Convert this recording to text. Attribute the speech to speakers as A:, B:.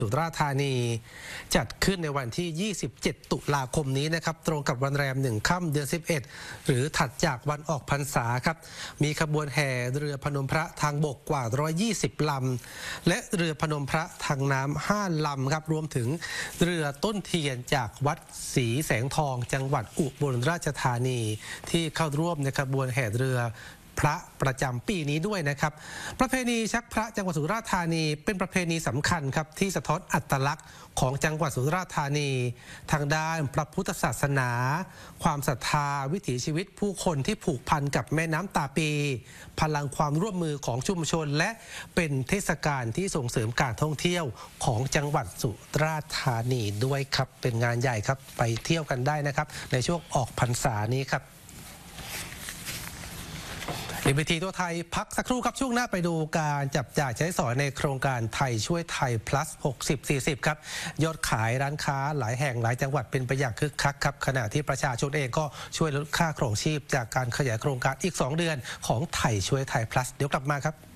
A: สุราษฎร์ธานีจัดขึ้นในวันที่ 27 ตุลาคมนี้นะครับตรงกับวันแรม1 ค่ำเดือน 11 หรือถัดจากวันออกพรรษาครับมีขบวนแห่เรือพนมพระทางบกกว่า 120 ลำและเรือพนมพระทางน้ำ 5 ลำครับรวมถึงเรือต้นเทียนจากวัดศรีแสงทองจังหวัดอุบลราชธานีที่เข้าร่วมในขบวนแห่เรือพระประจำปีนี้ด้วยนะครับประเพณีชักพระจังหวัดสุราษฎร์ธานีเป็นประเพณีสำคัญครับที่สะท้อนอัตลักษณ์ของจังหวัดสุราษฎร์ธานีทางด้านพระพุทธศาสนาความศรัทธาวิถีชีวิตผู้คนที่ผูกพันกับแม่น้ำตาปีพลังความร่วมมือของชุมชนและเป็นเทศกาลที่ส่งเสริมการท่องเที่ยวของจังหวัดสุราษฎร์ธานีด้วยครับเป็นงานใหญ่ครับไปเที่ยวกันได้นะครับในช่วงออกพรรษานี้ครับNBT ตัวไทยพักสักครู่ครับช่วงหน้าไปดูการจับจ่ายใช้สอยในโครงการไทยช่วยไทย plus 60-40 ครับยอดขายร้านค้าหลายแห่งหลายจังหวัดเป็นไปอย่างคึกคักครับขณะที่ประชาชนเองก็ช่วยลดค่าครองชีพจากการขยายโครงการอีก2 เดือนของไทยช่วยไทย plus เดี๋ยวกลับมาครับ